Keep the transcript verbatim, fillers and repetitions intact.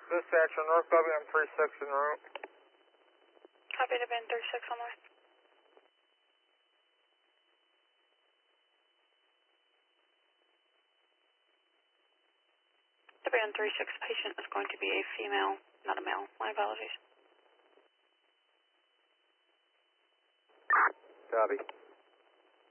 Dispatcher, North Lobby on three six en route. Copy to bin three six on the way. The band three six patient is going to be a female, not a male. My apologies. Copy.